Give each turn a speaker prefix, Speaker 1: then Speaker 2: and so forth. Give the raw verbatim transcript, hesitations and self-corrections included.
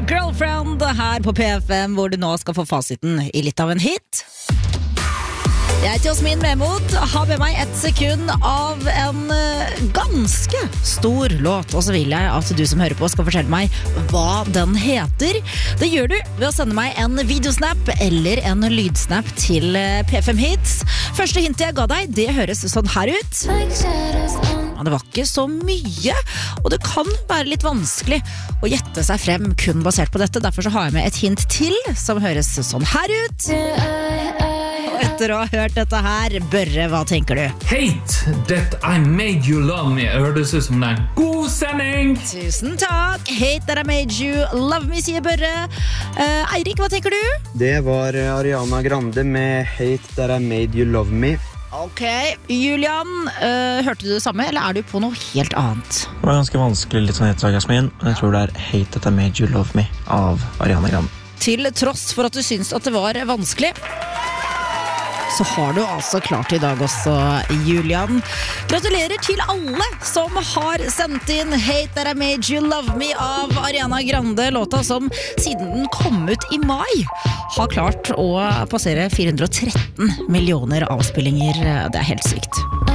Speaker 1: Girlfriend her på P F M, hvor du nå skal få fasiten i litt av en hit. Jeg heter Jasmin Memot, har med meg ett sekund av en ganske stor låt, og så vil jeg at du som hører på skal fortelle meg hva den heter. Det gjør du ved å sende meg en videosnap eller en lydsnap til P F M Hits. Første hintet jeg ga deg, det høres sånn her ut. Det var ikke så mye, og det kan være litt vanskelig å gjette seg frem kun basert på dette. Derfor så har jeg med et hint til som høres sånn her ut. Etter å ha hørt dette her, Børre, hva tenker du?
Speaker 2: Hate that I made you love me. Hørtes ut som det er en god sending.
Speaker 1: Tusen takk. Hate that I made you love me, sier Børre. uh, Eirik, hva tenker du?
Speaker 3: Det var Ariana Grande med Hate that I made you love me.
Speaker 1: Ok, Julian, uh, hørte du det samme, eller er du på noe helt annet?
Speaker 4: Det var ganske vanskelig, litt sånn hetsak, Jasmin. Men jeg tror det er Hate That I Made You Love Me av Ariana Grande.
Speaker 1: Til tross for at du syns at det var vanskelig, så har du altså klart i dag også, Julian. Gratulerer til alle som har sendt inn Hate That I Made You Love Me av Ariana Grande, låta som siden den kom ut i mai har klart å passere fire hundre og tretten millioner avspillinger. Det er helt sykt.